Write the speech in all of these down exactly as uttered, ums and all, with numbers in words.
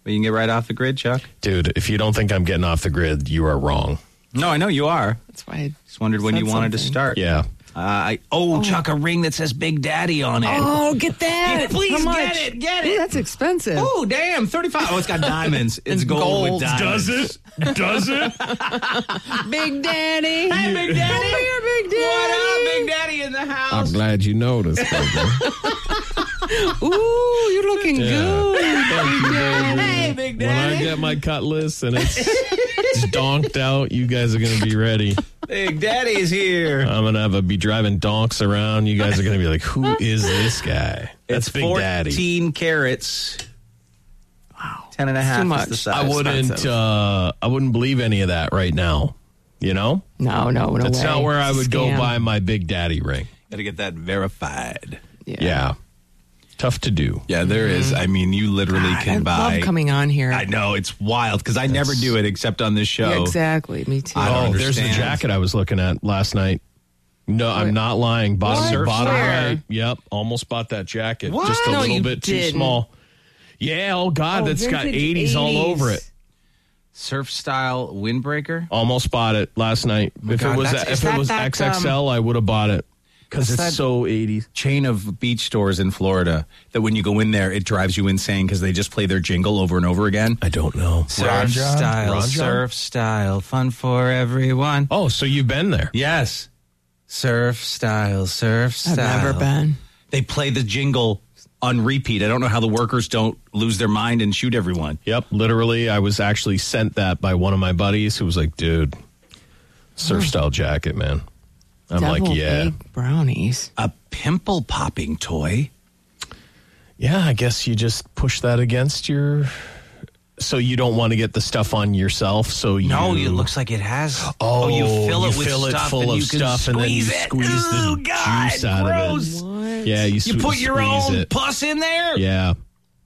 But you can get right off the grid, Chuck. Dude, if you don't think I'm getting off the grid, you are wrong. No, I know you are. That's why I just wondered when you wanted something. to start. Yeah. Uh, I, oh, oh, Chuck, a ring that says Big Daddy on it. Oh, get that. Yeah, please How get much? it. Get it. Ooh, that's expensive. Oh, damn. thirty-five. Oh, it's got diamonds. It's And gold, gold. with diamonds. Does it? Does it? Big Daddy. Hey, Big Daddy. Come here, Big Daddy. What up, Big Daddy in the house? I'm glad you noticed, baby. Ooh, you're looking Yeah. good. Thank you, baby. Hey, Big When I Daddy. get my cutlass and it's, it's donked out, you guys are going to be ready. Big Daddy's here. I'm going to have a be driving donks around. You guys are going to be like, who is this guy? That's It's Big fourteen Daddy. carats. Wow. Ten and a half too is much. the size. I wouldn't. expensive. Uh, I wouldn't believe any of that right now. You know, No, no, no that's way. not where I would go Scam. buy my Big Daddy ring. Got to get that verified. Yeah. Yeah, tough to do. Yeah, there is. I mean, you literally God, can I buy. love coming on here. I know, it's wild because I never do it except on this show. Yeah, exactly. Me too. I don't Oh, there's the understand. jacket I was looking at last night. No, I'm What? not lying. Bottom, What? bottom Where? right. Yep, almost bought that jacket. What? Just a No, little you bit too didn't. small. Yeah, oh God, Oh, that's got vintage eighties all over it. Surf style windbreaker. Almost bought it last night. if God, it was that's- is if that it was that, X X L, I would have bought it because That's it's that- so eighties. Chain of beach stores in Florida that when you go in there, it drives you insane because they just play their jingle over and over again. I don't know. Surf Ron John? style, Ron John? surf style, fun for everyone. Oh, so you've been there? Yes. Surf style, surf I've style. never been. They play the jingle on repeat. I don't know how the workers don't lose their mind and shoot everyone. Yep, literally, I was actually sent that by one of my buddies who was like, dude, surf style jacket, man. I'm Devil like, yeah. egg brownies. A pimple popping toy. Yeah, I guess you just push that against your... So you don't want to get the stuff on yourself, so you... No, it looks like it has. Oh, you fill it you with fill it stuff full and of you can stuff and then you squeeze it. squeeze the Ooh, God, juice out of it. gross. What? Yeah, you, You sw- put your squeeze own it. pus in there? Yeah.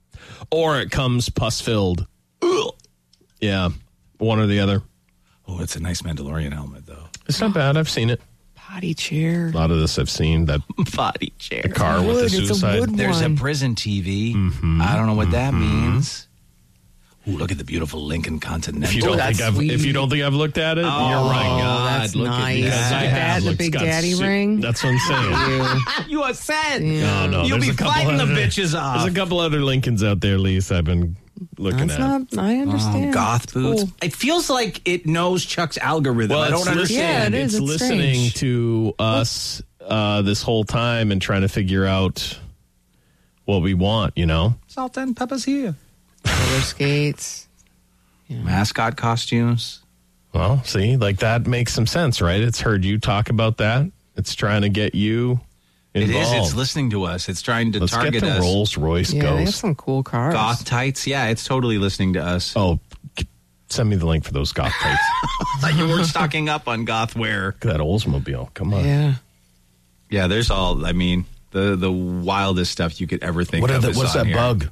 Or it comes pus-filled. Ugh. Yeah, one or the other. Oh, it's a nice Mandalorian helmet, though. It's not bad. I've seen it. Potty chair. A lot of this I've seen. That Body chair. car with the wood. It's a suicide. wood There's a one. prison T V. Mm-hmm. I don't know what that means. Ooh, look at the beautiful Lincoln Continental. If you don't that's think I've, sweet. if you don't think I've looked at it, Oh, you're right. God, that's look at nice. that. Because I Like have. that, the Look, it's Big got Daddy su- ring. That's what I'm saying. You are sad. No, no. You'll there's be a couple fighting the other- bitches off. There's a couple other Lincolns out there, Lisa, I've been looking That's at. not. I understand. Oh, goth It's boots. cool. It feels like it knows Chuck's algorithm. Well, I don't it's understand. Yeah, it It's is. It's listening strange. to us uh, this whole time and trying to figure out what we want, you know? Salt and pepper's here. Roller skates. Mascot costumes. Well, see, like that makes some sense, right? It's heard you talk about that. It's trying to get you involved. It is. It's listening to us. It's trying to Let's target get the us. Rolls Royce Yeah, they have Ghost. some cool cars. Goth tights. Yeah, it's totally listening to us. Oh, c- send me the link for those goth tights. You were stocking up on goth wear. Look at that Oldsmobile. Come on. Yeah. Yeah, there's all. I mean, the the wildest stuff you could ever think What are of. the, is what's on that here. bug?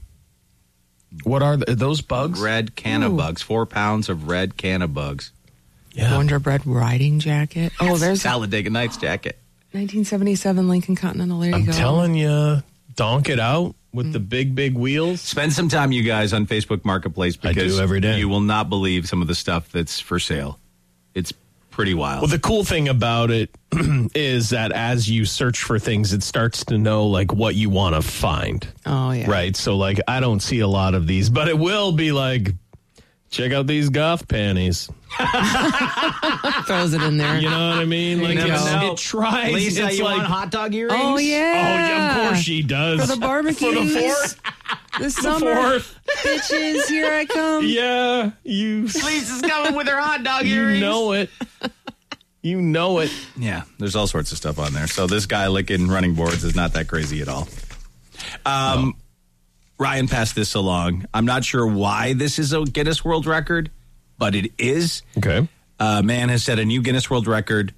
What are, the, are those bugs? Red canna Ooh. bugs. Four pounds of red canna bugs. Yeah. Wonder Bread riding jacket. Oh, there's a Talladega Nights jacket. nineteen seventy-seven Lincoln Continental. There you I'm go. telling you, donk it out with the big, big wheels. Spend some time, you guys, on Facebook Marketplace I because do every day. you will not believe some of the stuff that's for sale. It's pretty wild. Well, the cool thing about it is that as you search for things, it starts to know like what you want to find. Oh, yeah. Right. So like, I don't see a lot of these, but it will be like, check out these goth panties. Throws it in there. You know what I mean? Like never it's, know. it tries. Lisa, it's you like, want hot dog earrings? Oh, oh yeah. yeah, of course she does. For the barbecue. For the fourth. This summer. fourth. Bitches, here I come. Yeah, you. Lisa's coming with her hot dog You earrings. know it. You know it. Yeah, there's all sorts of stuff on there. So this guy licking running boards is not that crazy at all. Um, Ryan passed this along. I'm not sure why this is a Guinness World Record, but it is. Okay. A man has set a new Guinness World Record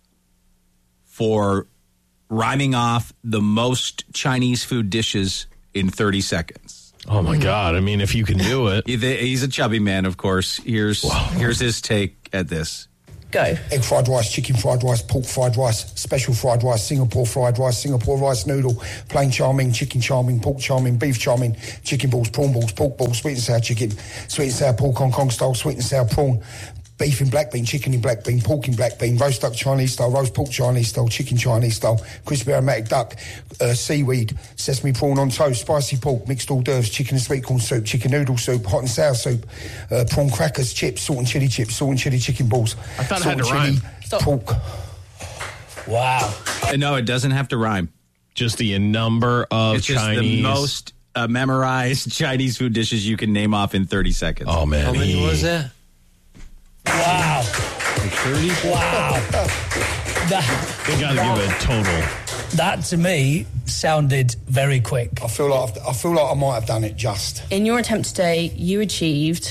for rhyming off the most Chinese food dishes in thirty seconds. Oh my God! I mean, if you can do it. He- He's a chubby man, of course. Here's here's his take at this. Go. Egg fried rice, chicken fried rice, pork fried rice, special fried rice, Singapore fried rice, Singapore rice noodle, plain chow mein, chicken chow mein, pork chow mein, beef chow mein, chicken balls, prawn balls, pork balls, sweet and sour chicken, sweet and sour pork Hong Kong style, sweet and sour prawn, beef in black bean, chicken in black bean, pork in black bean, roast duck Chinese style, roast pork Chinese style, chicken Chinese style, crispy aromatic duck, uh, seaweed, sesame prawn on toast, spicy pork, mixed hors d'oeuvres, chicken and sweet corn soup, chicken noodle soup, hot and sour soup, uh, prawn crackers, chips, salt and chili chips, salt and chili chicken balls. I thought it salt had to and chili rhyme. Stop. pork. Wow. Uh, No, it doesn't have to rhyme. Just the number of It's just Chinese. the most uh, memorized Chinese food dishes you can name off in thirty seconds. Oh, man. How many he- was that? Wow. thirty? Wow. That, They got to give a total. that to me sounded very quick. I feel like I've, I feel like I might have done it just. In your attempt today, you achieved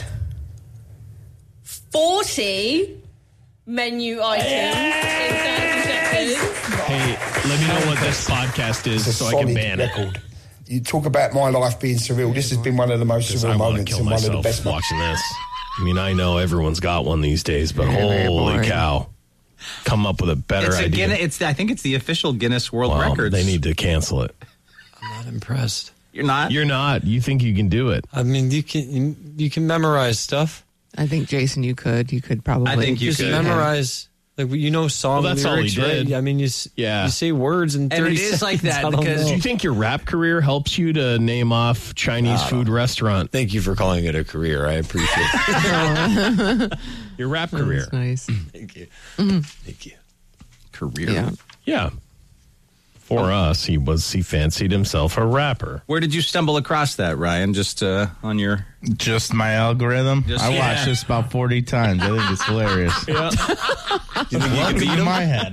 forty menu items in thirty seconds. Hey, let me know what this podcast is It's a so I can solid ban it. record. You talk about my life being surreal. This has been one of the most Because I surreal want to moments kill and one of the myself best moments. watching this. I mean, I know everyone's got one these days, but Very, very holy boring. cow. Come up with a better It's a idea. Guinness, it's I think it's the official Guinness World Well, Records. they need to cancel it. I'm not impressed. You're not. You're not. You think you can do it. I mean, you can you, you can memorize stuff. I think, Jason, you could. You could probably. I think you Just could. memorize, like you know, song Well, that's all he lyrics, did. right? I mean, you s- Yeah. you say words in And thirty it is seconds. like that I don't because know. Do you think your rap career helps you to name off Chinese food restaurant? Thank you for calling it a career. I appreciate it. Your rap That's career. nice. Thank you. Thank you. Career. Yeah. Yeah. For us, he was he fancied himself a rapper. Where did you stumble across that, Ryan? Just uh, on your. Just my algorithm. Just- I yeah. watched this about forty times. I think it's hilarious. Yeah. You think you can beat in my head?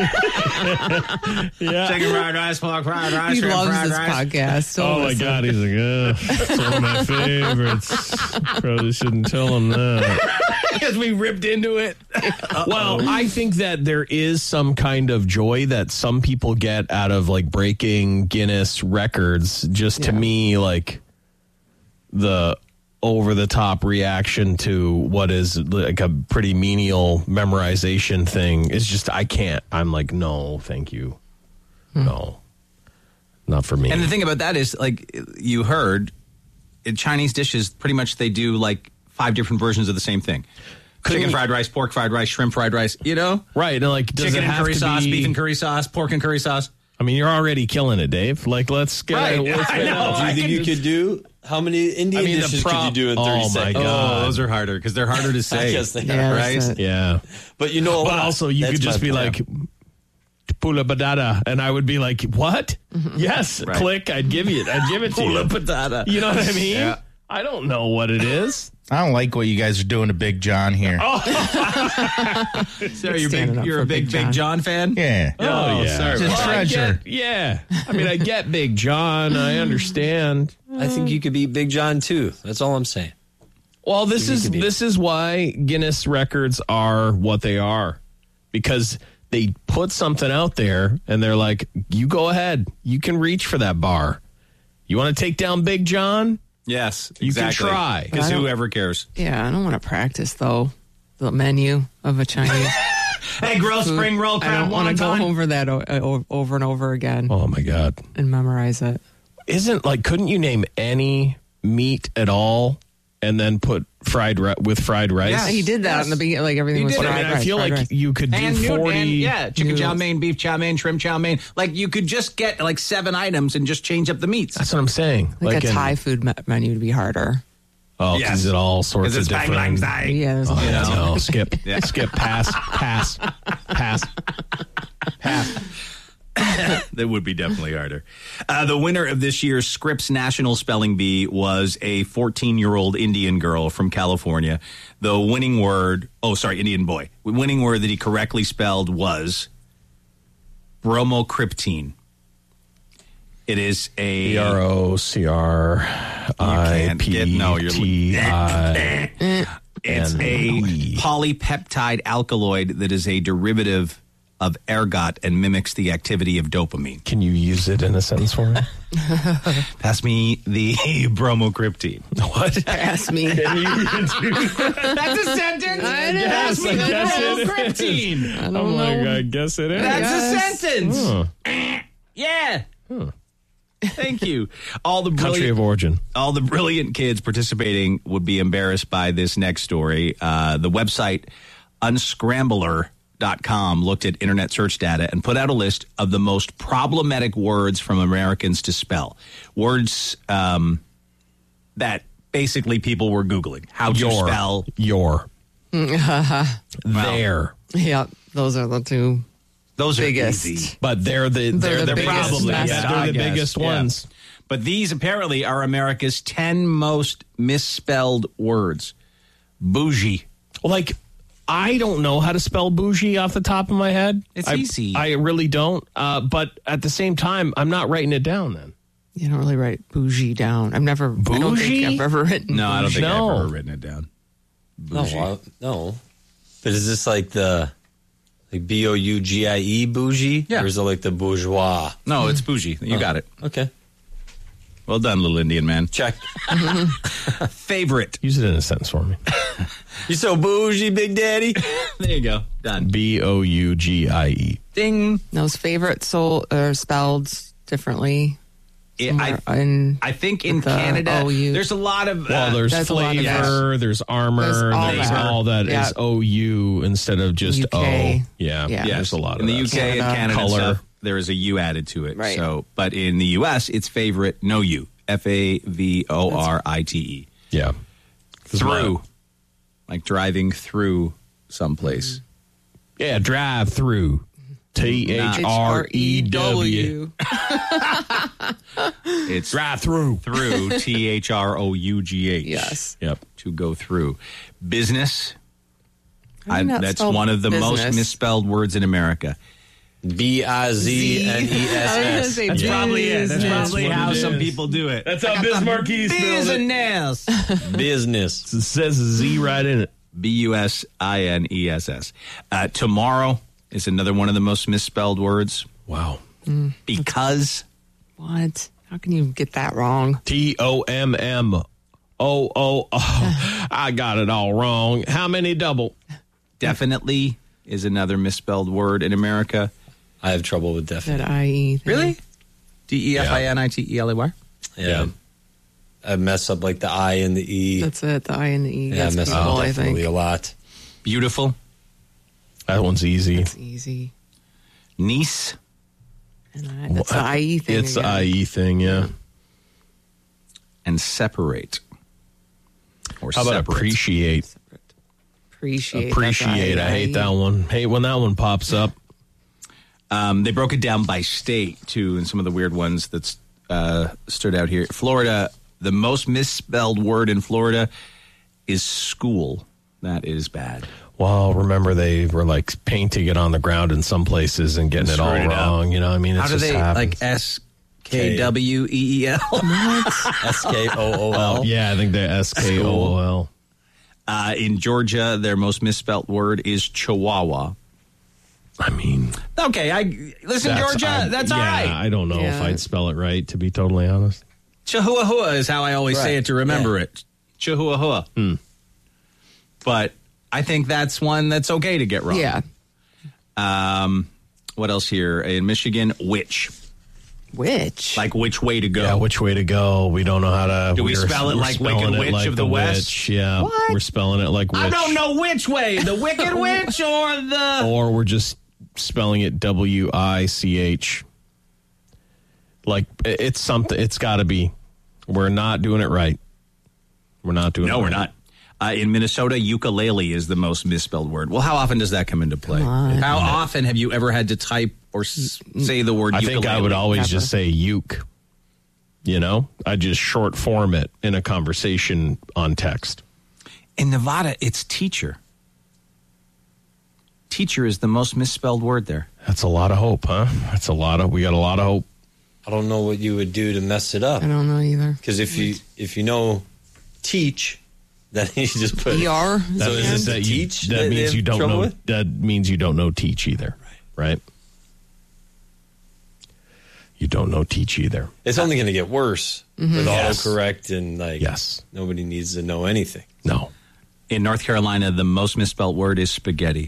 Yeah. Chicken fried rice, pork fried rice, He shrimp loves fried this rice. podcast. So Oh my listen. God, he's like, uh, it's one of my favorites. Probably shouldn't tell him that. Because we ripped into it. Well, I think that there is some kind of joy that some people get out of like breaking Guinness records. Just to Yeah. me, like the over the top reaction to what is like a pretty menial memorization thing is just, I can't. I'm like, no, thank you. No, not for me. And the thing about that is, like you heard, in Chinese dishes, pretty much they do like five different versions of the same thing. Couldn't Chicken you- fried rice, pork fried rice, shrimp fried rice, you know? Right. And like, does Chicken it and have curry to sauce, be, beef and curry sauce, pork and curry sauce. I mean, you're already killing it, Dave. Like, let's get Right. let's I get know. out. Do you I think can you just- could do? How many Indian I mean, the dishes prop- could you do in oh, thirty my seconds? God. Oh, those are harder because they're harder to say. I guess they Yeah, are. that's Right? it. Yeah. But you know a But lot. also, you That's could just my be plan. like, pula badada, and I would be like, what? Yes, Right. click. I'd give you. I'd give it to you. patata. You know what I mean? Yeah. I don't know what it is. I don't like what you guys are doing to Big John here. So you're, Standing big, up you're for a big, Big Big John. John fan? Yeah. Oh, yeah. sorry. It's a Well, I treasure. get- yeah. I mean, I get Big John. I understand. I think you could beat Big John too. That's all I'm saying. Well, this You is could be- this is why Guinness records are what they are, because they put something out there and they're like, you go ahead, you can reach for that bar. You want to take down Big John? Yes, You can exactly. try. Because I don't- whoever cares. Yeah, I don't want to practice though. The menu of a Chinese Hey, grilled food. spring roll, I crab don't want to go wonton. over that o- o- over and over again Oh my God! and memorize it. Isn't like couldn't you name any meat at all and then put fried ri- with fried rice? Yes. He did that Yes. in the beginning, like everything He was did. But fried I mean, I rice, feel fried like rice. you could do And, nood- forty. and yeah, chicken noodles. chow mein, beef chow mein, shrimp chow mein. Like you could just get like seven items and just change up the meats. That's what I'm saying. like, a in- Thai food me- menu to be harder. Oh, Yes. because it all sorts Because of it's bang, different. bang, bang. Yeah, there's a Oh, lot yeah, of no, skip, Yeah. skip, pass, pass, pass, pass. That would be definitely harder. Uh, the winner of this year's Scripps National Spelling Bee was a fourteen-year-old Indian girl from California. The winning word, oh, sorry, Indian boy. The winning word that he correctly spelled was bromocriptine. It is a... B R O C R I can't get- no, P you're- T I. It's and a we. polypeptide alkaloid that is a derivative of ergot and mimics the activity of dopamine. Can you use it in a sentence for me? Pass me the bromocriptine. What? Pass me. Can you do That's a sentence. I know. Pass me I the guess it is. bromocriptine. I don't I'm like, know. I guess it is. That's Yes. a sentence. Huh. Yeah. Thank you. All the Country brilliant, of origin. all the brilliant kids participating would be embarrassed by this next story. Uh, the website unscrambler dot com looked at internet search data and put out a list of the most problematic words from Americans to spell. Words um, that basically people were Googling. How to Your. spell. Your. There. Yeah, those are the two. Those Biggest. are easy. But they're the they're, the the biggest probably mess yeah, up. they're I the guess, biggest yeah. ones. But these apparently are America's ten most misspelled words. Bougie. Like, I don't know how to spell bougie off the top of my head. It's I, easy. I really don't. Uh, but at the same time, I'm not writing it down then. You don't really write bougie down. I've never. I don't think Bougie? I've ever written. No, I don't think No. I've ever written it down. No, I- no. But is this like the like B O U G I E bougie? Yeah. Or is it like the bourgeois? No, it's bougie. You got it. Okay. Well done, little Indian man. Check. Favorite. Use it in a sentence for me. You so bougie, Big Daddy? There you go. Done. B O U G I E. Ding. Those favorites so, are spelled differently. I, I, Somewhere in, I think in with the Canada, O U. there's a lot of. Well, uh, there's There's a lot of flavor, there's armor, There's there's all all that. that, Yeah. is O U instead of just U K. O. Yeah, Yeah. yes, there's a lot of in the that. U K and Canada. Canada and Color. stuff, there is a U added to it. Right. So, but in the U S, it's favorite, no U. F A V O R I T E. Yeah. Through. Like driving through someplace. Yeah, drive through. T H R E W. It's Drive through. through, T H R O U G H. Yes. Yep. To go through. Business. How do you not that's spell one of the most business? misspelled words in America. B I Z N E I was gonna S say S. That's probably it. That's business. probably what how it some is. people do it. That's how Bismarcky spells it. Business. Business. It says Z right in it. B U S I N E S S. Uh, tomorrow is another one of the most misspelled words. Wow. Because What? How can you get that wrong? T O M M O O O. I got it all wrong. How many double? definitely is another misspelled word in America. I have trouble with That definite. I E. thing. Really? D E F I N I T E L A Y? Yeah. Yeah. I mess up like the I and the E. That's it. The I and the E. yeah, I Gets mess people, up I definitely think. a lot. Beautiful. That one's easy. It's easy. Niece. And I, that's the I E thing. It's the again. I E thing, yeah. And separate. Or How about separate. appreciate? Appreciate. Appreciate. I hate that one. Hate when that one pops up. Um, they broke it down by state, too, and some of the weird ones that uh, stood out here. Florida, the most misspelled word in Florida is school. That is bad. Well, remember they were like painting it on the ground in some places and getting it all Screwed it up. wrong. You know, what I mean, it's How do just they, happens. like S K W E E L? S K O O L. Yeah, I think they're S K O O L. Uh, in Georgia, their most misspelled word is Chihuahua. I mean, Okay, I listen, Georgia, I- that's yeah, all right. I don't know if Yeah. I'd spell it right, to be totally honest. Chihuahua is how I always say Right. it to remember Yeah. it. Chihuahua. But I think that's one that's okay to get wrong. Yeah. Um, what else here? In Michigan, which. Which? Like which way to go. Yeah, which way to go? We don't know how to. Do we we're- spell it we're like spelling Wicked it Witch like of the West? Witch. Yeah, What? we're spelling it like witch. I don't know which way. The Wicked Witch or the... Or we're just spelling it W I C H. Like it- it's something. It's got to be. We're not doing it right. We're not doing. No, it we're right. not. Uh, in Minnesota, ukulele is the most misspelled word. Well, how often does that come into play? on. How often have you ever had to type or s- say the word I ukulele? think I would always Never. just say uke. You know, I just short form it in a conversation on text. In Nevada, it's teacher. Teacher is the most misspelled word there. That's a lot of hope, huh? That's a lot of. We got a lot of hope. I don't know what you would do to mess it up. I don't know either. Because if you if you know teach, then you just put E R. That, So is means this that the you, teach that that they means have you don't trouble know. with? That means you don't know teach either. right? You don't know teach either. It's only going to get worse with Yes. autocorrect and like Yes. nobody needs to know anything. No. In North Carolina, the most misspelled word is spaghetti.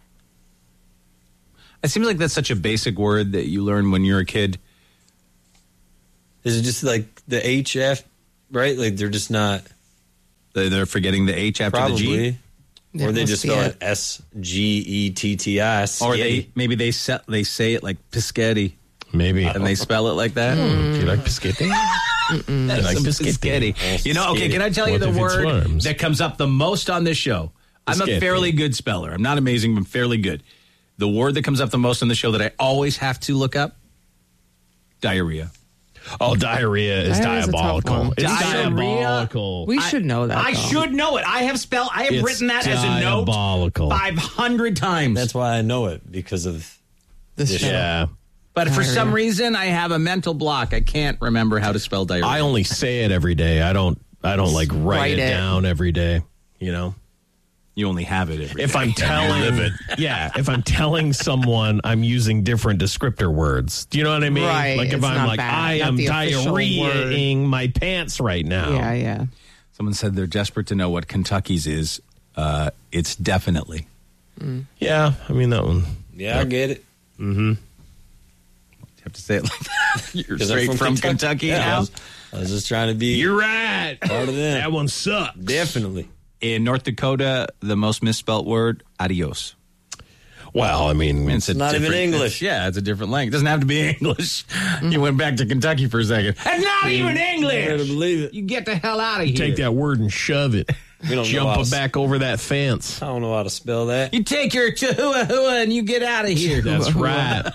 It seems like that's such a basic word that you learn when you're a kid. Is it just like the H F, right? Like they're just not They- They're forgetting the H after the G. probably, Yeah, or they we'll just see spell it. it S G E T T S. Or they maybe they se- they say it like Piscetti, Maybe. and they spell it like that. Do you like biscuiti? That's like some Piscetti. Piscetti. You know, okay, can I tell you What the if it's word worms? that comes up the most on this show? I'm a Piscetti. fairly good speller. I'm not amazing, but I'm fairly good. The word that comes up the most on the show that I always have to look up, diarrhea. Oh, diarrhea is Diarrhea's a tough diabolical. one. It's Diarrhea? diabolical. We should know that. I though. should know it. I have spelled, I have It's written that as a note diabolical. five hundred times. That's why I know it because of This show. Yeah. But for Diarrhea. some reason, I have a mental block. I can't remember how to spell diarrhea. I only say it every day. I don't I don't like write, Write it, it. down every day, you know? You only have it every If day. I'm telling yeah, if I'm telling someone I'm using different descriptor words. Do you know what I mean? Right, Like if it's I'm not like bad, I not am the official diarrheaing my pants right now. Yeah, yeah. Someone said they're desperate to know what Kentucky's is. Uh, it's definitely. Yeah, I mean that one. yeah, I get it. You have to say it like that. You're 'Cause I'm straight from, Kentucky, Yeah, I now. was, I was just trying to be You're right. part of them. That one sucks. Definitely. In North Dakota, the most misspelt word, adios. Well, I mean, It's a not even different- English. Yeah, it's a different language. It doesn't have to be English. You went back to Kentucky for a second. It's not even Better English. believe it. You get the hell out of here. take that word and shove it. We don't know Jump how it to- back over that fence. I don't know how to spell that. You take your chahua hua and you get out of here. That's right.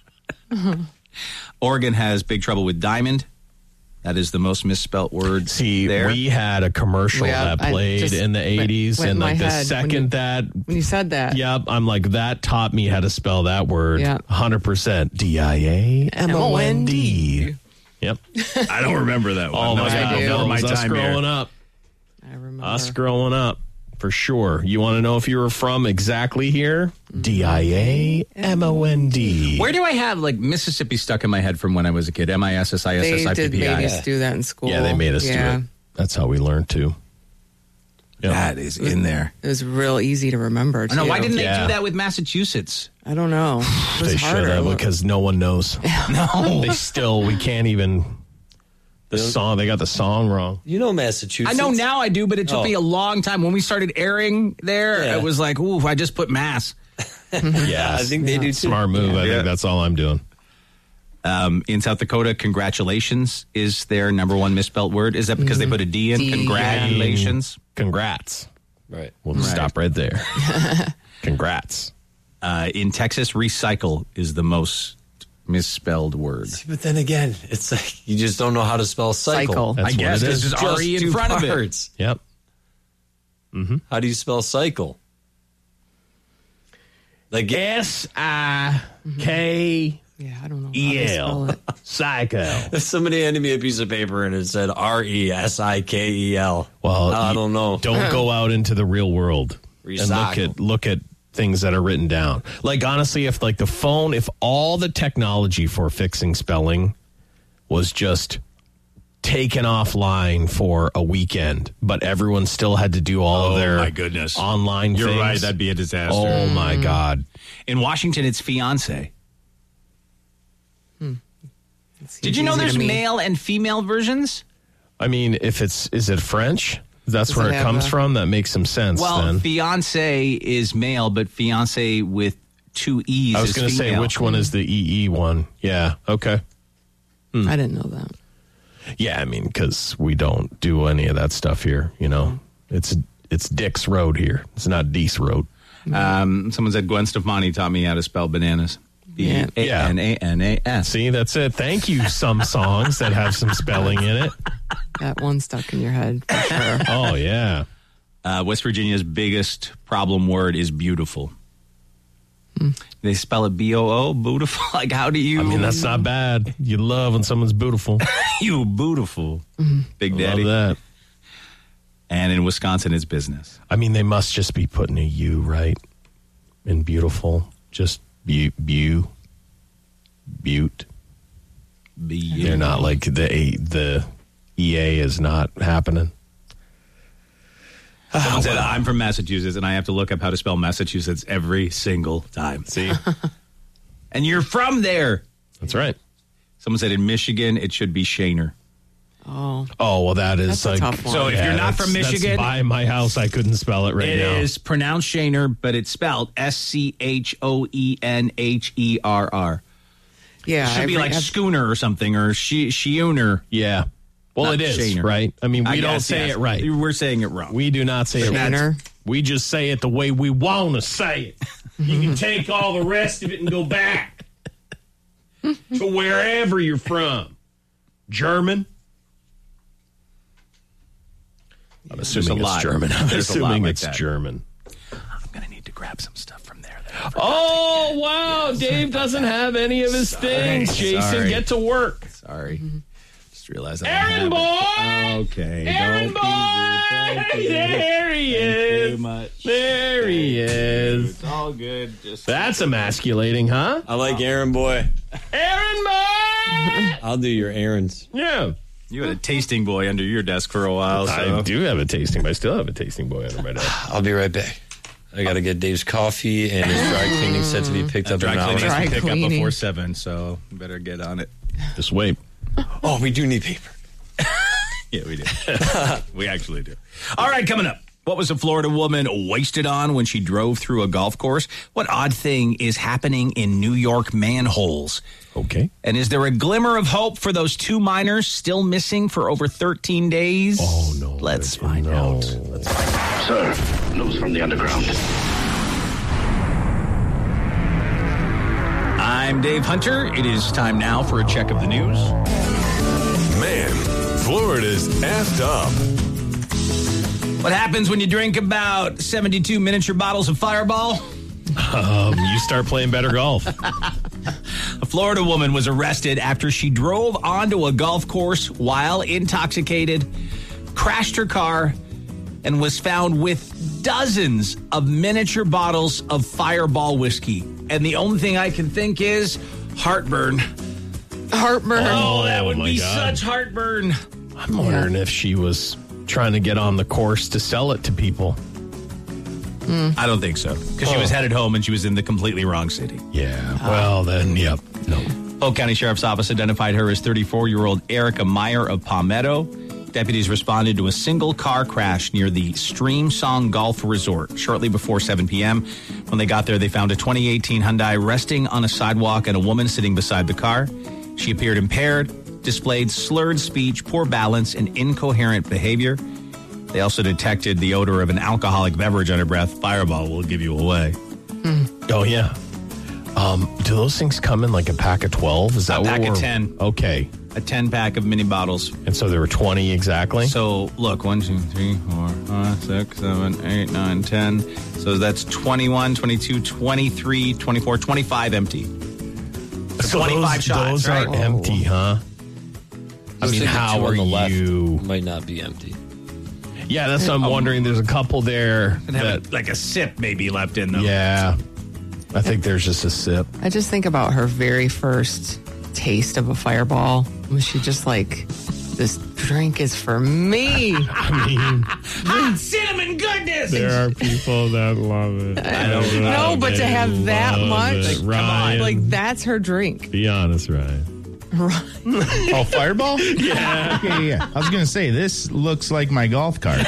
Oregon has big trouble with diamond. That is the most misspelt word. See, there. we had a commercial Yeah, that I played just in the went- eighties, went and in my like the head when second you- that, When you said that. yep, I'm like, that taught me how to spell that word. Yeah. one hundred percent. D I A M O N D. Yep. I don't remember that one. Oh, my I God. do. That my was us time growing here. up. I remember. Us growing up, for sure. You want to know if you were from exactly here? D I A M O N D. Where do I have like Mississippi stuck in my head from when I was a kid? M I S S I S They S I P did P made I. us do that in school. Yeah, they made us yeah. do it. That's how we learned to. Yep. That is in there. It was real easy to remember. I know. too. Why didn't they Yeah. do that with Massachusetts? I don't know. It was They should harder. have, because no one knows. No. They still, we can't even. The song, they got the song wrong. You know Massachusetts. I know now I do, but it took Oh. me a long time. When we started airing there, Yeah. it was like, ooh, I just put Mass. Yeah, I think they do too. Smart move. I Yeah. think that's all I'm doing. Um, in South Dakota, congratulations is their number one misspelt word. Is that because they put a D in? D, yeah. Congratulations. Congrats. Right. We'll just stop right there. Congrats. Uh, in Texas, recycle is the most misspelled word. But then again, it's like you just don't know how to spell cycle. Cycle. That's I guess what it it's is. just R E in two front of it. parts. Yep. How do you spell cycle? Like S I K Yeah, I don't know. How E to spell L. it. Psycho. if somebody handed me a piece of paper and it said R E S I K E L. Well, I you don't know. Don't go out into the real world and look Recycle. at look at things that are written down. Like honestly, if like the phone, if all the technology for fixing spelling was just taken offline for a weekend, but everyone still had to do all Oh, of their my goodness. online You're things. right. That'd be a disaster. Oh my God. In Washington, it's fiance. Seems Did you know easy to there's me. male and female versions? I mean, if it's is it French? That's Does where it it have comes a- from. That makes some sense. Well, then fiance is male, but fiance with two E's I was is going to say female. which one is the E E one. Yeah. Okay. I didn't know that. Yeah, I mean, because we don't do any of that stuff here. You know, it's it's Dick's Road here. It's not Deese Road. Um, someone said Gwen Stefani taught me how to spell bananas. B A N A N A S. See, that's it. Thank you. Some songs that have some spelling in it. That one stuck in your head for sure. Oh yeah. Uh, West Virginia's biggest problem word is beautiful. They spell it B O O, beautiful. Like, how do you? I mean, that's not bad. You love when someone's beautiful. you beautiful, Big Daddy. Love that. And in Wisconsin, it's business. I mean, they must just be putting a U right in beautiful. Just Bu- Bu- Butte. They're not like the A- the E A is not happening. Someone said, I'm from Massachusetts, and I have to look up how to spell Massachusetts every single time. See? And you're from there. That's right. Someone said in Michigan, it should be Shaner. Oh. Oh, well, that is That's a like. tough one. So if you're not that's- from Michigan- that's by my house, I couldn't spell it right It now. is pronounced Shaner, but it's spelled S C H O E N H E R R. Yeah. It should be every- like ev- schooner or something, or she, Sheuner. Yeah. Well, Not it is, Shaner. right? I mean, we I don't guess, say yes. it right. We're saying it wrong. We do not say it right. Shaner. We just say it the way we want to say it. You can take all the rest of it and go back to wherever you're from. German? I'm assuming a it's lot. German. I'm There's a lot assuming like it's that. German. I'm going to need to grab some stuff from there. Oh, wow. Dave doesn't have any of his things. Jason, Sorry. get to work. Sorry. Just realized I Aaron don't have boy! it. Okay. Aaron don't boy! be rude. Thank you. There he Thank is. you much. There he is. It's all good. Just That's emasculating, huh? I like Aaron boy. Aaron boy! I'll do your errands. Yeah. You had a tasting boy under your desk for a while. So. I do have a tasting, but I still have a tasting boy under my desk. I'll be right back. I got to get Dave's coffee and his dry cleaning set to be picked up in Dry an hour. cleaning Dry has to pick up cleaning. before seven, so you better get on it. Just wait. Oh, we do need paper. Yeah, we do. We actually do. All right, coming up. What was a Florida woman wasted on when she drove through a golf course? What odd thing is happening in New York manholes? Okay. And is there a glimmer of hope for those two miners still missing for over thirteen days? Oh, no. Let's Richard, find no. out. Sir, news from the underground. I'm Dave Hunter. It is time now for a check of the news. Man, Florida's effed up. What happens when you drink about seventy-two miniature bottles of Fireball? Um, you start playing better golf. A Florida woman was arrested after she drove onto a golf course while intoxicated, crashed her car, and was found with dozens of miniature bottles of Fireball whiskey. And the only thing I can think is heartburn. Heartburn. Oh, that would my be God. such heartburn. I'm wondering if she was trying to get on the course to sell it to people. I don't think so. Because she was headed home and she was in the completely wrong city. Yeah. Well, then, yep. No. Polk County Sheriff's Office identified her as thirty-four-year-old Erica Meyer of Palmetto. Deputies responded to a single car crash near the Stream Song Golf Resort shortly before seven p.m. When they got there, they found a twenty eighteen Hyundai resting on a sidewalk and a woman sitting beside the car. She appeared impaired, displayed slurred speech, poor balance, and incoherent behavior. They also detected the odor of an alcoholic beverage on her breath. Fireball will give you away. Oh, yeah. Um, do those things come in like a pack of twelve? Is that A what pack of we're- ten. Okay. A ten-pack of mini bottles. And so there were twenty exactly? So, look, one, two, three, four, five, six, seven, eight, nine, ten. So that's twenty-one, twenty-two, twenty-three, twenty-four, twenty-five empty. So twenty-five those, shots, those right? are empty, huh? I Looks mean, like the how two are on the left you? might not be empty. Yeah, that's what I'm wondering. There's a couple there And have that, a- like a sip maybe left in them. yeah. I think there's just a sip. I just think about her very first taste of a Fireball. Was she just like, this drink is for me? I mean, Hot cinnamon goodness! there are people that love it. I don't know, but to have that much, Ryan, like that's her drink. be honest, Ryan. Oh, Fireball? Yeah. yeah, yeah. I was going to say, this looks like my golf cart.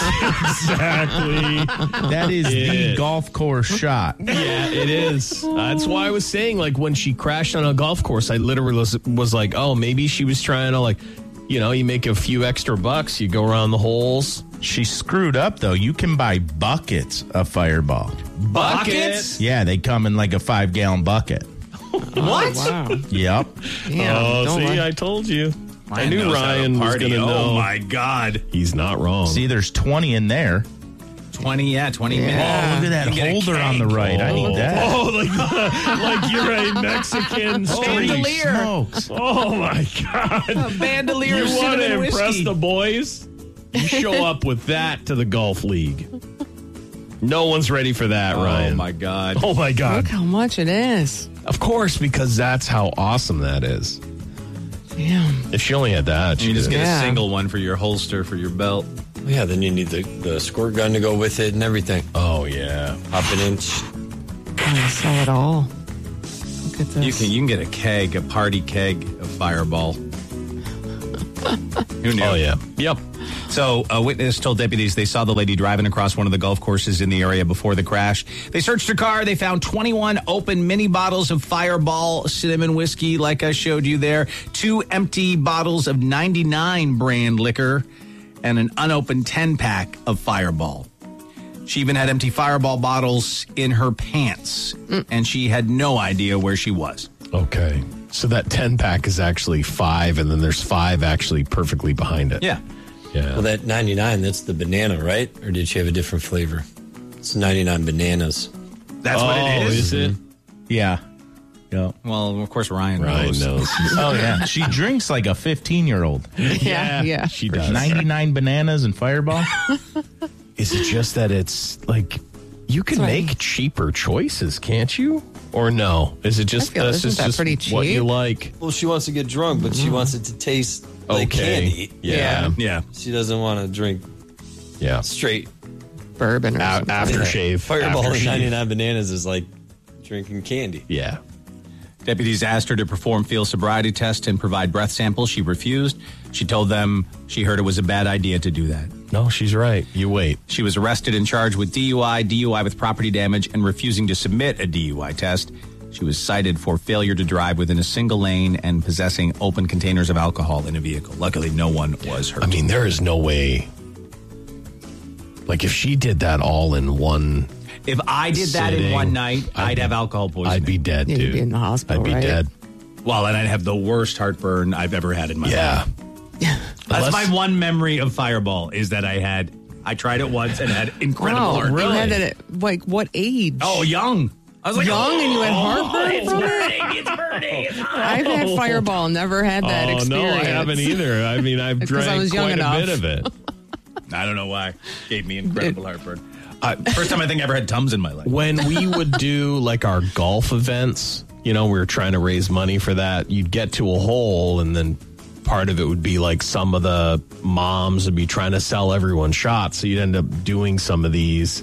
Exactly. That is the Yeah. golf course shot. Yeah, it is. That's why I was saying, like, when she crashed on a golf course, I literally was, was like, oh, maybe she was trying to, like, you know, you make a few extra bucks, you go around the holes. She screwed up, though. You can buy buckets of Fireball. Buckets? Yeah, they come in like a five-gallon bucket. What? Wow. Yep. Damn, oh, don't see, let- I told you. I Ryan knew knows how to Ryan was party. going to know. Oh, my God. He's not wrong. See, there's twenty in there. twenty, yeah, twenty minutes. Yeah. Oh, look at that You get a holder on the keg. right. I need that. Oh, like, like you're a Mexican street. Bandolier. Smokes. Oh, my God. A bandolier You of want to cinnamon impress whiskey. the boys? You show up with that to the golf league. No one's ready for that, Ryan. Oh, my God. Oh, my God. Look how much it is. Of course, because that's how awesome that is. Damn. If she only had that, You she just did. get Yeah. a single one for your holster for your belt. Yeah, then you need the, the squirt gun to go with it and everything. Oh, yeah. Pop an inch. I sell it all. Look at this. You can you can get a keg, a party keg of Fireball. Who knew? Oh, yeah. Yep. So a witness told deputies they saw the lady driving across one of the golf courses in the area before the crash. They searched her car. They found twenty-one open mini bottles of Fireball cinnamon whiskey, like I showed you there, two empty bottles of ninety-nine brand liquor, and an unopened ten-pack of Fireball. She even had empty Fireball bottles in her pants, mm. and she had no idea where she was. Okay. So that ten-pack is actually five, and then there's five actually perfectly behind it. Yeah. Yeah. Well, that ninety-nine, that's the banana, right? Or did she have a different flavor? It's ninety-nine bananas. That's what it Oh, is. is it? Yeah. Yeah. Well, of course, Ryan, Ryan knows. knows. Oh, yeah. She drinks like a fifteen-year-old. Yeah, yeah. She does. ninety-nine bananas and Fireball. Is it just that it's like you can Sorry. make cheaper choices, can't you? Or no? Is it just I feel, this isn't is that just pretty what cheap? you like? Well, she wants to get drunk, but she wants it to taste like Okay. candy. Yeah. Yeah. She doesn't want to drink Yeah. straight. Bourbon or A- something. aftershave. Fireball and Aftershave. ninety-nine bananas is like drinking candy. Yeah. Deputies asked her to perform field sobriety tests and provide breath samples. She refused. She told them she heard it was a bad idea to do that. No, she's right. You wait. She was arrested and charged with D U I, D U I with property damage, and refusing to submit a D U I test. She was cited for failure to drive within a single lane and possessing open containers of alcohol in a vehicle. Luckily, no one was hurt. I mean, there is no way. Like, if she did that all in one, if I did that in sitting, one night, I'd I'd be- have alcohol poisoning. I'd be dead, Yeah, dude. you'd be in the hospital, I'd be right? dead. Well, and I'd have the worst heartburn I've ever had in my life. Yeah. That's Unless- my one memory of Fireball is that I had, I tried it once and had incredible Wow, heartburn. you had it at, like, what age? Oh, young. I was like, Young oh, and you had heartburn it's from it? burning, it's burning, it's hot. I've had Fireball, never had that Oh, experience. no, I haven't either. I mean, I've Because I drank was young quite enough. a bit of it. I don't know why. Gave me incredible heartburn. Uh, first time I think I ever had Tums in my life. When we would do like our golf events, you know, we were trying to raise money for that. You'd get to a hole, and then part of it would be like some of the moms would be trying to sell everyone shots. So you'd end up doing some of these.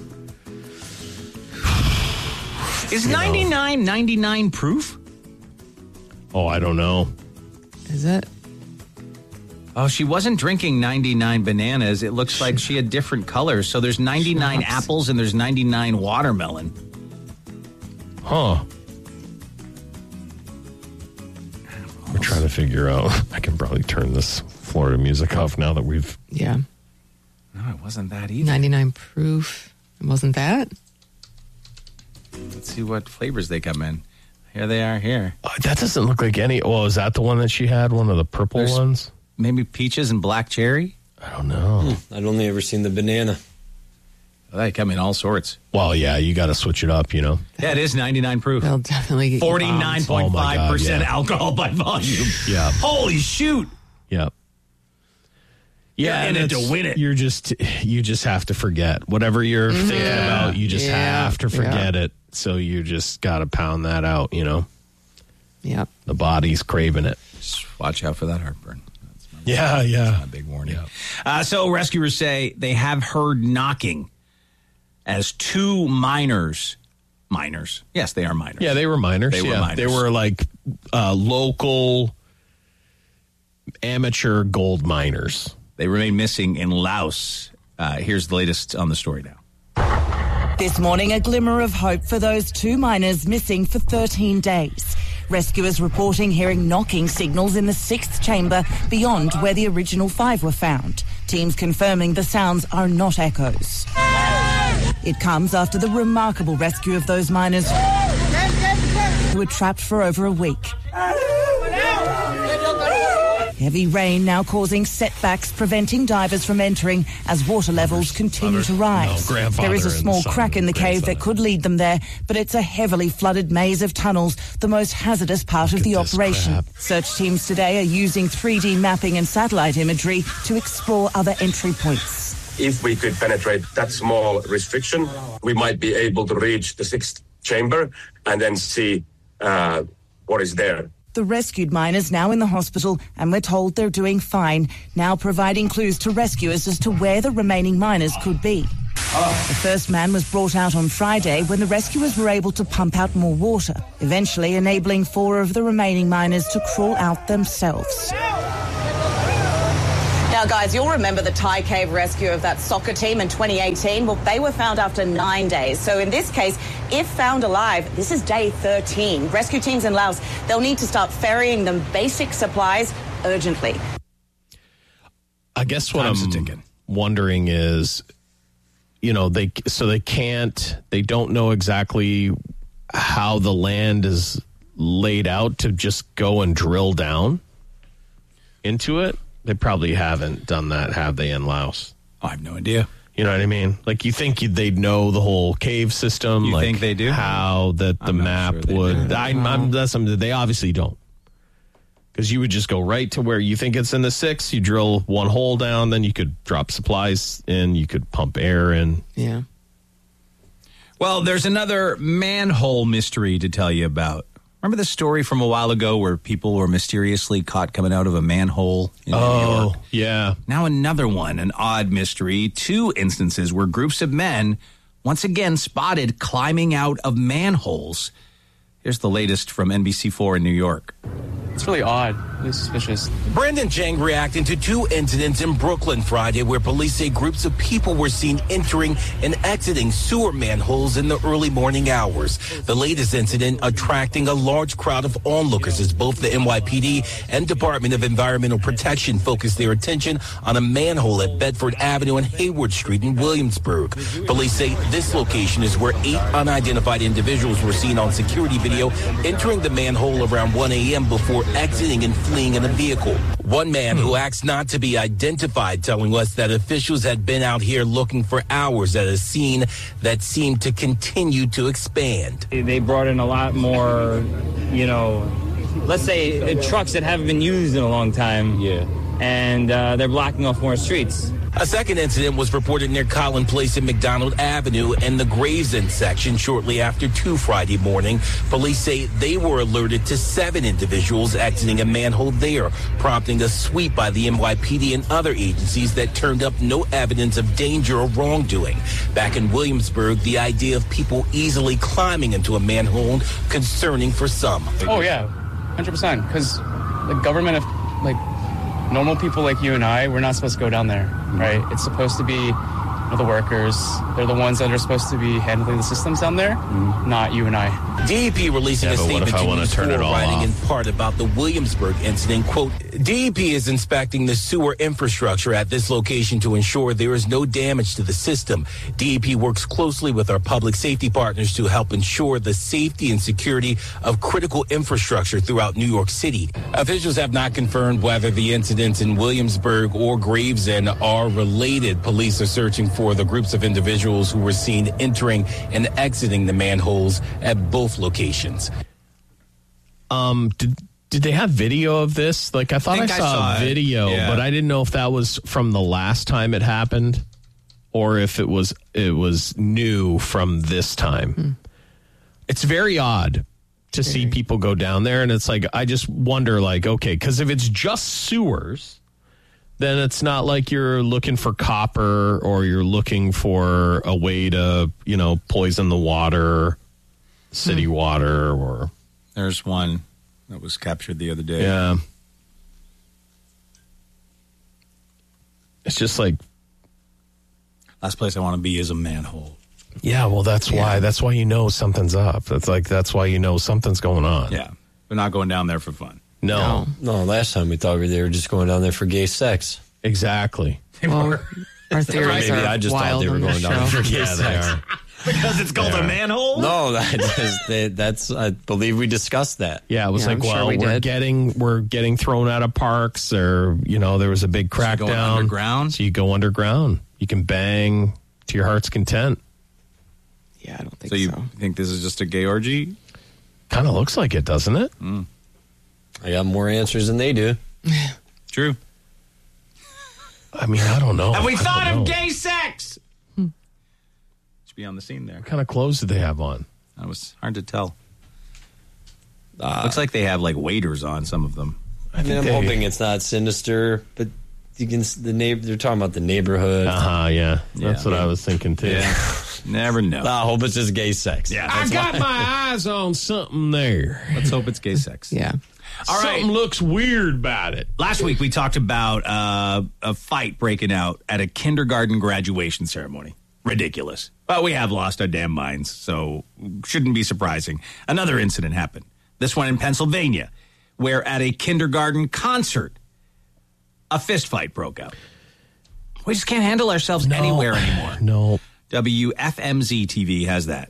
Is ninety-nine ninety-nine proof? Oh, I don't know. Is it? Oh, she wasn't drinking ninety-nine bananas. It looks like she had different colors. So there's ninety-nine Schnapps. apples and there's ninety-nine watermelon. Huh. We're trying to figure out. I can probably turn this Florida music off now that we've. Yeah. No, it wasn't that either. ninety-nine proof. It wasn't that? Let's see what flavors they come in. Here they are here. Oh, that doesn't look like any. Oh, is that the one that she had? One of the purple There's- ones? Maybe peaches and black cherry? I don't know. I'd only ever seen the banana. Oh, they come in all sorts. Well, yeah, you got to switch it up, you know. Yeah, it is ninety-nine proof. They'll definitely get you forty-nine point five percent Oh, my God, yeah. alcohol by volume. Yeah. Holy shoot. Yep. Yeah, You're in it to that's- win it. You're just you just have to forget whatever you're thinking about. You just Yeah. have to Yeah. forget it. So you just got to pound that out. You know, bombs. Yep. the body's craving it. Just watch out for that heartburn. Yeah, yeah. A big warning. Uh, so rescuers say they have heard knocking as two miners, miners, yes, they are miners. Yeah, they were miners. They were yeah. miners. They were like uh, local amateur gold miners. They remain missing in Laos. Uh, here's the latest on the story now. This morning, a glimmer of hope for those two miners missing for thirteen days. Rescuers reporting hearing knocking signals in the sixth chamber beyond where the original five were found. Teams confirming the sounds are not echoes. It comes after the remarkable rescue of those miners who were trapped for over a week. Heavy rain now causing setbacks, preventing divers from entering as water levels continue to rise. No, grandfather there is a and small son, crack in the cave grandson. that could lead them there, but it's a heavily flooded maze of tunnels, the most hazardous part of the at this operation. crap. Search teams today are using three D mapping and satellite imagery to explore other entry points. if we could penetrate that small restriction, we might be able to reach the sixth chamber and then see uh, what is there. The rescued miners now in the hospital, and we're told they're doing fine, now providing clues to rescuers as to where the remaining miners could be. The first man was brought out on Friday when the rescuers were able to pump out more water, eventually enabling four of the remaining miners to crawl out themselves. Now, guys, you'll remember the Thai cave rescue of that soccer team in twenty eighteen. Well, they were found after nine days. So in this case, if found alive, this is day thirteen. Rescue teams in Laos, they'll need to start ferrying them basic supplies urgently. I guess what Time's I'm a-ticking. wondering is, you know, they so they can't, they don't know exactly how the land is laid out to just go and drill down into it. They probably haven't done that, have they, in Laos? I have no idea. You know what I mean? Like, you think you'd- they'd know the whole cave system? You like think they do? How that the I'm not map sure they would. do. I, I'm, that's something that they obviously don't. Because you would just go right to where you think it's in the six. You drill one hole down, then you could drop supplies in. You could pump air in. Yeah. Well, there's another manhole mystery to tell you about. Remember the story from a while ago where people were mysteriously caught coming out of a manhole in New York? yeah. Now another one, an odd mystery. Two instances where groups of men once again spotted climbing out of manholes. Here's the latest from N B C four in New York. It's really odd, really suspicious. Brandon Chang reacting to two incidents in Brooklyn Friday where police say groups of people were seen entering and exiting sewer manholes in the early morning hours. The latest incident attracting a large crowd of onlookers as both the N Y P D and Department of Environmental Protection focused their attention on a manhole at Bedford Avenue and Hayward Street in Williamsburg. Police say this location is where eight unidentified individuals were seen on security video entering the manhole around one a.m. before exiting and fleeing in a vehicle. One man who asks not to be identified telling us that officials had been out here looking for hours at a scene that seemed to continue to expand. They brought in a lot more, you know, let's say uh, trucks that haven't been used in a long time. Yeah. And uh, they're blocking off more streets. A second incident was reported near Collin Place and McDonald Avenue and the Gravesend section shortly after two Friday morning. Police say they were alerted to seven individuals exiting a manhole there, prompting a sweep by the N Y P D and other agencies that turned up no evidence of danger or wrongdoing. Back in Williamsburg, the idea of people easily climbing into a manhole concerning for some. Oh, yeah, one hundred percent. Because the government, of, like, normal people like you and I, we're not supposed to go down there, right? It's supposed to be you know, the workers. They're the ones that are supposed to be handling the systems down there, mm-hmm. not you and I. D E P releasing yeah, a statement to News four, writing off? in part about the Williamsburg incident. Quote, D E P is inspecting the sewer infrastructure at this location to ensure there is no damage to the system. D E P works closely with our public safety partners to help ensure the safety and security of critical infrastructure throughout New York City. Officials have not confirmed whether the incidents in Williamsburg or Gravesend are related. Police are searching for the groups of individuals who were seen entering and exiting the manholes at both locations. Um, did did they have video of this? Like, I thought I, think I saw, saw a it. video, Yeah. but I didn't know if that was from the last time it happened or if it was it was new from this time. Hmm. It's very odd to see people go down there, and it's like, I just wonder, like, okay, because if it's just sewers, then it's not like you're looking for copper or you're looking for a way to, you know, poison the water, city Hmm. water, or... There's one that was captured the other day. Yeah. It's just like... Last place I want to be is a manhole. Yeah, well, that's Yeah. why. That's why you know something's up. That's like, that's why you know something's going on. Yeah. We're not going down there for fun. No. No, last time we thought they were just going down there for gay sex. Exactly. Well, our theories Maybe are I just thought wild they were on going this down show. there for gay Yeah, they sex. are. Because it's called a manhole? No, that is, they, that's, I believe we discussed that. Yeah, it was Yeah, like, I'm sure well, we we're did. getting we're getting thrown out of parks, or, you know, there was a big So you go crackdown. underground? So you go underground. You can bang to your heart's content. Yeah, I don't think So so. you think this is just a gay orgy? Kind of looks like it, doesn't it? Mm. I got more answers than they do. True. I mean, I don't know. Have we I thought don't of know. gay sex? to be on the scene there. What kind of clothes did they have on? That was hard to tell. Uh, Looks like they have like waders on some of them. I mean, I'm they, hoping it's not sinister, but you can the neighbor. They're talking about the neighborhood. Uh huh. Yeah, yeah, that's what yeah. I was thinking too. Yeah. Never know. I hope it's just gay sex. Yeah, I got why. my eyes on something there. Let's hope it's gay sex. Yeah. All right. Something looks weird about it. Last week we talked about uh, a fight breaking out at a kindergarten graduation ceremony. Ridiculous. But we have lost our damn minds, so shouldn't be surprising. Another incident happened. This one in Pennsylvania, where at a kindergarten concert, a fist fight broke out. We just can't handle ourselves no. anywhere anymore. No. W F M Z T V has that.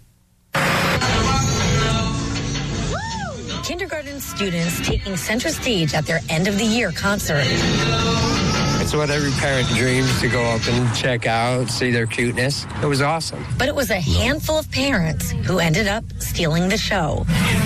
Kindergarten students taking center stage at their end of the year concert. It's what every parent dreams, to go up and check out, see their cuteness. It was awesome. But it was a handful of parents who ended up stealing the show.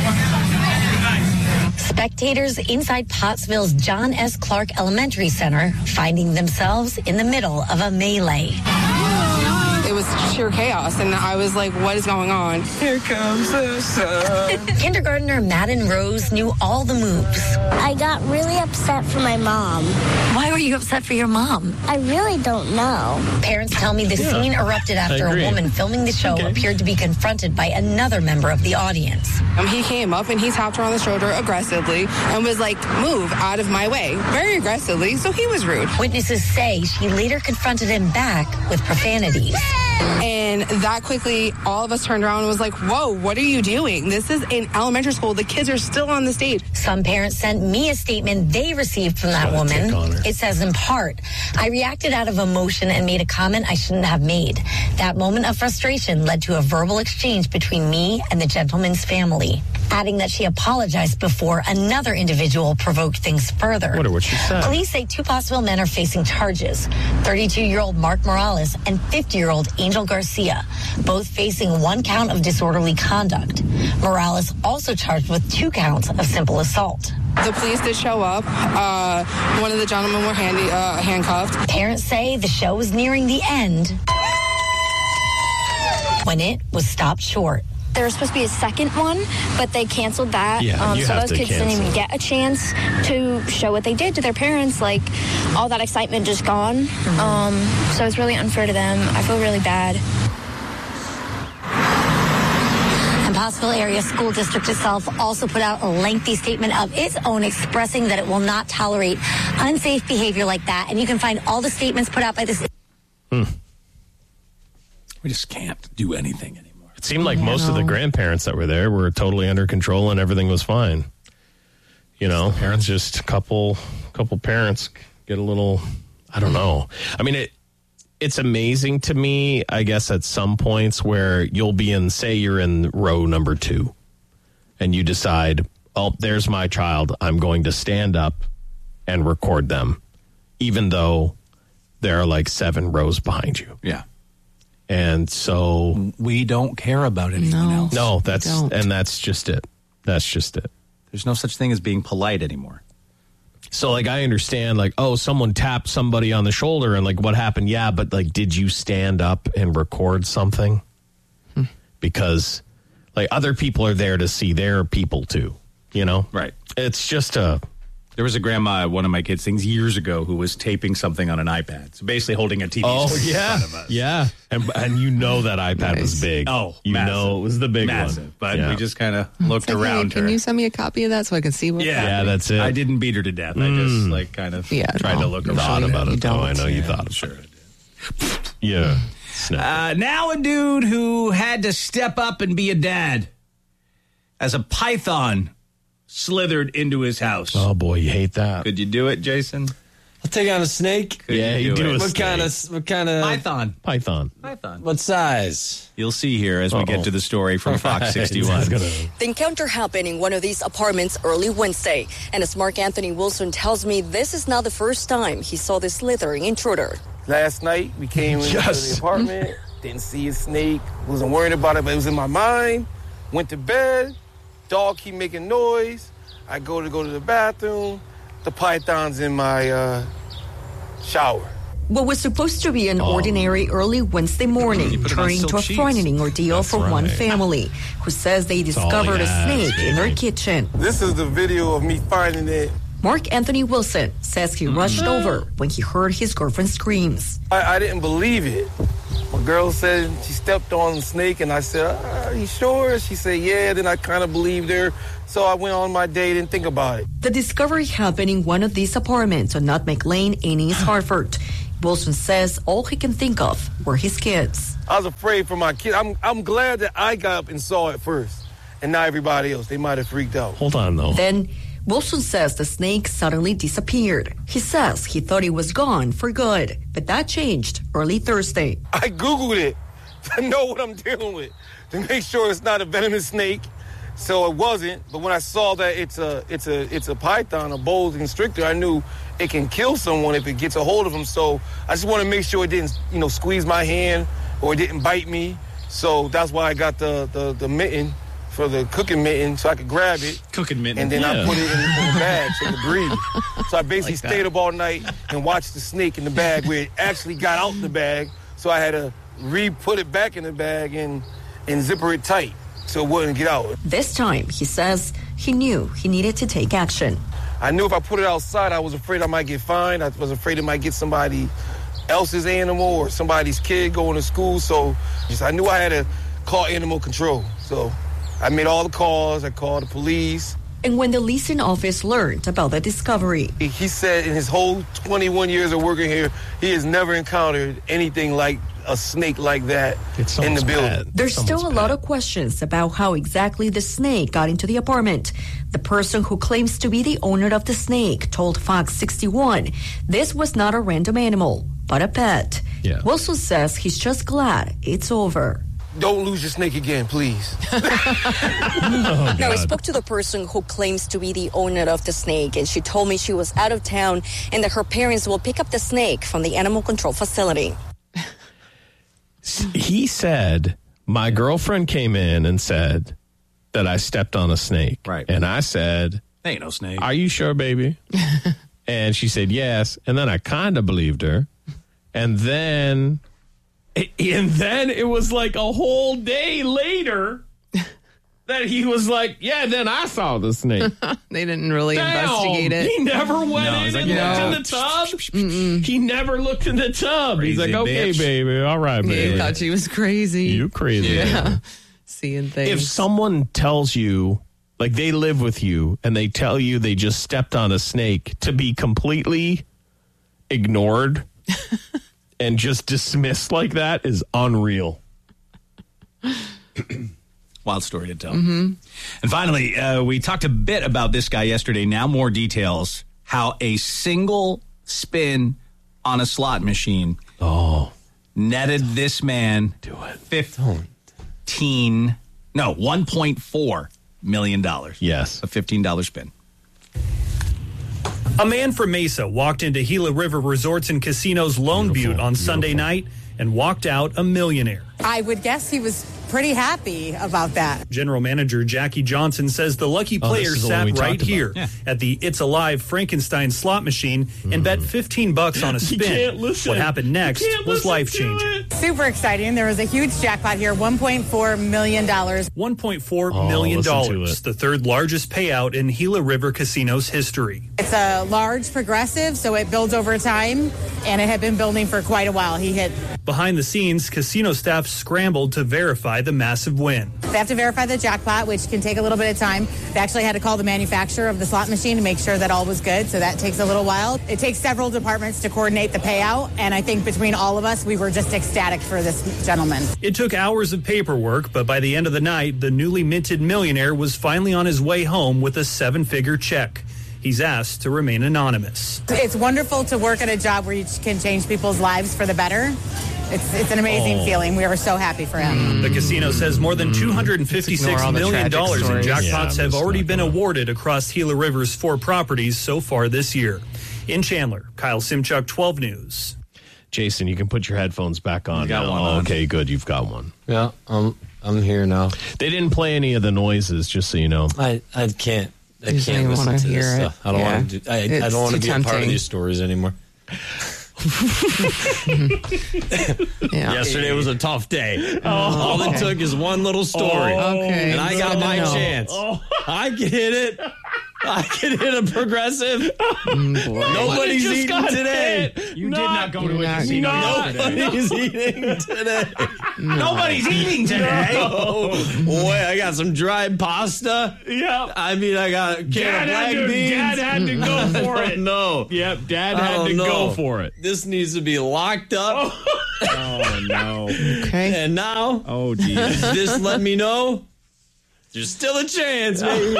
Spectators inside Pottsville's John S. Clark Elementary Center finding themselves in the middle of a melee. It was sheer chaos, and I was like, what is going on? Here comes the sun. Kindergartner Madden Rose knew all the moves. I got really upset for my mom. Why were you upset for your mom? I really don't know. Parents tell me the Yeah, scene erupted after a woman filming the show Okay. appeared to be confronted by another member of the audience. Um, he came up and he tapped her on the shoulder aggressively and was like, move out of my way, very aggressively, so he was rude. Witnesses say she later confronted him back with profanities. And that quickly, all of us turned around and was like, whoa, what are you doing? This is in elementary school. The kids are still on the stage. Some parents sent me a statement they received from that woman. It says in part, I reacted out of emotion and made a comment I shouldn't have made. That moment of frustration led to a verbal exchange between me and the gentleman's family, adding that she apologized before another individual provoked things further. I wonder what she said. Police say two Pottsville men are facing charges. thirty-two-year-old Mark Morales and fifty-year-old Angel Garcia, both facing one count of disorderly conduct. Morales also charged with two counts of simple assault. The police did show up. Uh, one of the gentlemen were handy, uh, handcuffed. Parents say the show was nearing the end when it was stopped short. There was supposed to be a second one, but they canceled that. Yeah, um, you so have those to kids didn't cancel. even get a chance to show what they did to their parents. Like, all that excitement just gone. Mm-hmm. Um, so it's really unfair to them. I feel really bad. And Pottsville Area School District itself also put out a lengthy statement of its own expressing that it will not tolerate unsafe behavior like that. And you can find all the statements put out by this. Hmm. We just can't do anything anymore. It seemed like most of the grandparents that were there were totally under control and everything was fine. You know, parents, just a couple, couple parents get a little, I don't know. I mean, it, it's amazing to me, I guess, at some points where you'll be in, say you're in row number two and you decide, oh, there's my child. I'm going to stand up and record them, even though there are like seven rows behind you. Yeah. And so we don't care about anything No. else. No, that's don't. and that's just it. That's just it. There's no such thing as being polite anymore. So like I understand like, oh, someone tapped somebody on the shoulder and like what happened? Yeah, but like did you stand up and record something? Hmm. Because like other people are there to see their people too, you know? Right. It's just a There was a grandma at one of my kids' things years ago who was taping something on an iPad. So basically holding a T V Oh screen yeah, in front of us. yeah, and and you know that iPad was big. Oh, you massive. know it was the big Massive. one. But Yeah. we just kind of looked It's like, around hey, her. can you send me a copy of that so I can see what's yeah, Yeah, happening? that's it. I didn't beat her to death. I just like kind of Yeah, tried no, to look you around. thought about you it. don't. Oh, I know you Yeah, thought. sure. About it. Yeah. Uh, now a dude who had to step up and be a dad as a python slithered into his house. Oh boy, you hate that. Could you do it, Jason? I'll take on a snake. Could Yeah, you do it? a What snake. kind of? What kind of? Python. Python. Python. What size? You'll see here as we Uh-oh. get to the story from Fox Right. sixty-one. The encounter happened in one of these apartments early Wednesday. And as Mark Anthony Wilson tells me, this is not the first time he saw this slithering intruder. Last night, we came into Yes. the apartment, didn't see a snake, wasn't worried about it, but it was in my mind. Went to bed, dog keep making noise. I go to go to the bathroom, the python's in my uh, shower. What was supposed to be an oh. ordinary early Wednesday morning turned into a sheets. frightening ordeal That's for right. one family who says they discovered a snake has, in their kitchen. This is the video of me finding it. Mark Anthony Wilson says he rushed mm-hmm. over when he heard his girlfriend's screams. I, I didn't believe it. My girl said she stepped on the snake, and I said, are you sure? She said, yeah. Then I kind of believed her. So I went on my day, didn't think about it. The discovery happened in one of these apartments on Nutmeg Lane in East Hartford. Wilson says all he can think of were his kids. I was afraid for my kids. I'm, I'm glad that I got up and saw it first, and not everybody else. They might have freaked out. Hold on, though. Then Wilson says the snake suddenly disappeared. He says he thought it was gone for good, but that changed early Thursday. I Googled it to know what I'm dealing with, to make sure it's not a venomous snake. So it wasn't, but when I saw that it's a it's a it's a python, a boa constrictor, I knew it can kill someone if it gets a hold of them. So I just want to make sure it didn't, you know, squeeze my hand or it didn't bite me. So that's why I got the the, the mitten for the cooking mitten, so I could grab it. Cooking mitten. And then yeah. I put it in, in the bag so it could breathe. So I basically like stayed up all night and watched the snake in the bag where it actually got out the bag. So I had to re-put it back in the bag and, and zipper it tight so it wouldn't get out. This time, he says he knew he needed to take action. I knew if I put it outside, I was afraid I might get fined. I was afraid it might get somebody else's animal or somebody's kid going to school. So just, I knew I had to call animal control. So I made all the calls. I called the police. And when the leasing office learned about the discovery, he said in his whole twenty-one years of working here, he has never encountered anything like a snake like that in the building. Bad. There's Someone's still a bad. lot of questions about how exactly the snake got into the apartment. The person who claims to be the owner of the snake told Fox sixty-one this was not a random animal, but a pet. Yeah. Wilson says he's just glad it's over. Don't lose your snake again, please. Oh, no, I spoke to the person who claims to be the owner of the snake, and she told me she was out of town and that her parents will pick up the snake from the animal control facility. He said, my girlfriend came in and said that I stepped on a snake. Right. And I said, ain't no snake. Are you sure, baby? And she said, yes. And then I kind of believed her. And then... And then it was like a whole day later that he was like, yeah, then I saw the snake. They didn't really Damn, investigate it. He never went No, in he's like, and yeah. looked in the tub. Mm-mm. He never looked in the tub. Crazy he's like, okay, bitch. baby. All right, baby. He thought she was crazy. You crazy. Yeah. Seeing things. If someone tells you, like they live with you, and they tell you they just stepped on a snake, to be completely ignored and just dismissed like that is unreal. Wild story to tell. Mm-hmm. And finally, uh, we talked a bit about this guy yesterday. Now more details. How a single spin on a slot machine oh. netted this man Do it. fifteen, no, one point four million dollars. Yes. A fifteen dollars spin. A man from Mesa walked into Gila River Resorts and Casinos Lone Beautiful, Butte on beautiful. Sunday night and walked out a millionaire. I would guess he was pretty happy about that. General Manager Jackie Johnson says the lucky Oh, player this is the one sat we right talked about. here Yeah. at the It's Alive Frankenstein slot machine and bet fifteen bucks on a You spin. can't listen. What happened next You can't was listen to life-changing. it. Super exciting. There was a huge jackpot here, one point four million dollars. one point four Oh, million listen to dollars, it. the third largest payout in Gila River Casino's history. It's a large progressive, so it builds over time, and it had been building for quite a while. He hit. Behind the scenes, casino staff scrambled to verify the massive win. They have to verify the jackpot, which can take a little bit of time. They actually had to call the manufacturer of the slot machine to make sure that all was good, so that takes a little while. It takes several departments to coordinate the payout, and I think between all of us, we were just ecstatic for this gentleman. It took hours of paperwork, but by the end of the night, the newly minted millionaire was finally on his way home with a seven-figure check. He's asked to remain anonymous. It's wonderful to work at a job where you can change people's lives for the better. It's it's an amazing Oh. feeling. We are so happy for him. The casino says more than two hundred fifty-six Ignore all the million dollars in tragic stories. jackpots Yeah, I'm have just already not been gonna- awarded across Gila River's four properties so far this year. In Chandler, Kyle Simchuk, twelve News. Jason, you can put your headphones back on. You got now. one Oh, on. okay, good. You've got one. Yeah, I'm I'm here now. They didn't play any of the noises, just so you know. I I can't I You just can't don't listen wanna to hear this it. stuff. I don't Yeah. want to. Do, I, I It's don't want to too be a part of tempting. these stories anymore. Yeah. Yesterday was a tough day. Oh. All it took is one little story. Oh, okay. And I got So my no. chance. Oh. I can hit it. I can hit a progressive. Mm, Nobody's just eating got today. hit. You Not- did not go to a not- casino not- yesterday. Nobody's eating today. Nobody's eating today. Oh, boy, I got some dried pasta. Yeah. I mean, I got a can Dad of had, black to, beans. Dad had to go for it. No. Yep, Dad I had don't to know. go for it. This needs to be locked up. Oh, no. Okay. And now, Oh, geez. just let me know there's still a chance, baby.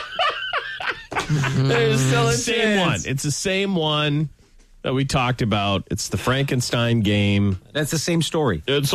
There's still a Same chance. one. It's the same one that we talked about. It's the Frankenstein game. That's the same story. It's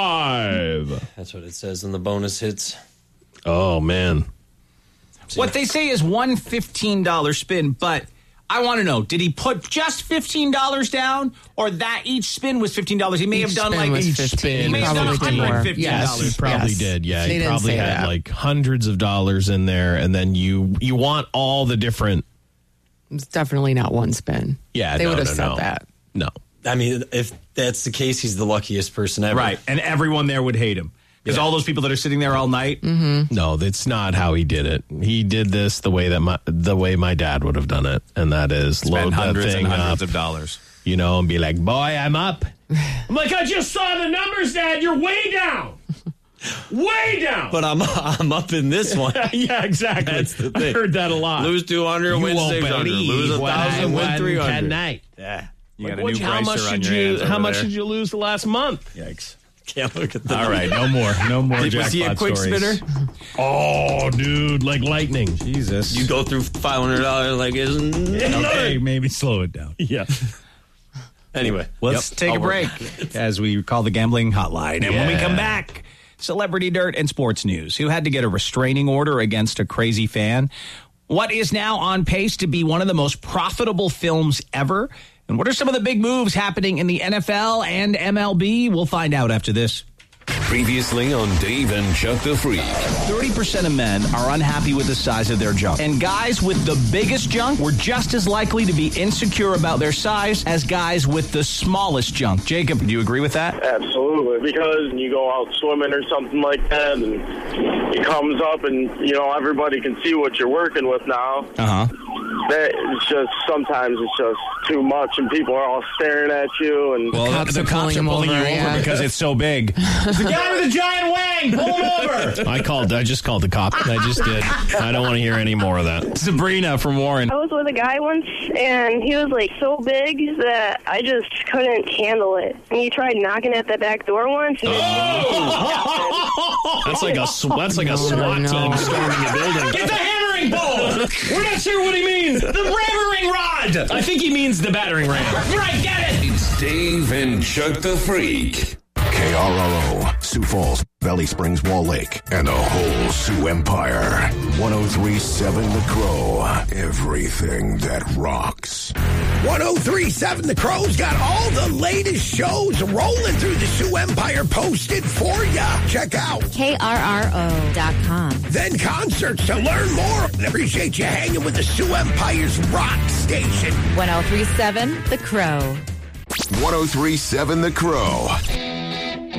alive. That's what it says in the bonus hits. Oh, man. What they say is one fifteen dollars spin, but I want to know, did he put just fifteen dollars down, or that each spin was fifteen dollars? He may Each have done spin like was each fifteen. spin. He may have Probably done did more. one hundred fifteen dollars. Yes. He probably Yes. did. Yeah, They he didn't probably say had that. like hundreds of dollars in there, and then you you want all the different. It's definitely not one spin. Yeah, They no, would have no, said no. that. No. I mean, if that's the case, he's the luckiest person ever. Right, and everyone there would hate him. Because Yeah. all those people that are sitting there all night. No, that's not how he did it. He did this the way that my the way my dad would have done it, and that is Spend load that hundreds thing and hundreds up, of dollars. you know, and be like, "Boy, I'm up." I'm like, "I just saw the numbers, Dad. You're way down, way down." But I'm I'm up in this one. yeah, exactly. That's the I thing. heard that a lot. Lose two hundred, You win won't six hundred. believe Lose a what I thousand, win won three hundred. tonight. Yeah. You Like, got a which- new how bracer much on did your you hands how over much there. did you lose the last month? Yikes. Can't look at the All right, no more. No more Was jackpot he a quick stories. spinner? Oh, dude, like lightning. Jesus. You go through five hundred dollars like isn't Okay, maybe slow it down. Yeah. Anyway, Let's yep, take I'll a work break as we call the gambling hotline. And when we Yeah. come back, celebrity dirt and sports news. Who had to get a restraining order against a crazy fan? What is now on pace to be one of the most profitable films ever? And what are some of the big moves happening in the N F L and M L B? We'll find out after this. Previously on Dave and Chuck the Freak. thirty percent of men are unhappy with the size of their junk. And guys with the biggest junk were just as likely to be insecure about their size as guys with the smallest junk. Jacob, do you agree with that? Absolutely, because you go out swimming or something like that, and it comes up, and you know everybody can see what you're working with now. Uh-huh. That it's just sometimes it's just too much, and people are all staring at you. And Well, Cops the are cops pulling are him pulling over, you over yeah. because it's so big. It's the guy with the giant wang. Pull him over. I called. I just called the cop. I just did. I don't want to hear any more of that. Sabrina from Warren. I was with a guy once, and he was like so big that I just couldn't handle it. And he tried knocking at the back door once. And That's like a sw- that's like a SWAT no. team storming a building. Get the hammering ball. We're not sure what he means. The hammering rod. I think he means the battering ram. Right, get it. It's Dave and Chuck the Freak. K R R O, Sioux Falls, Valley Springs, Wall Lake, and the whole Sioux Empire. one oh three point seven The Crow. Everything that rocks. one oh three point seven The Crow's got all the latest shows rolling through the Sioux Empire posted for ya. Check out K R R O dot com. Then concerts to learn more. Appreciate you hanging with the Sioux Empire's rock station. one oh three point seven The Crow. one oh three point seven The Crow.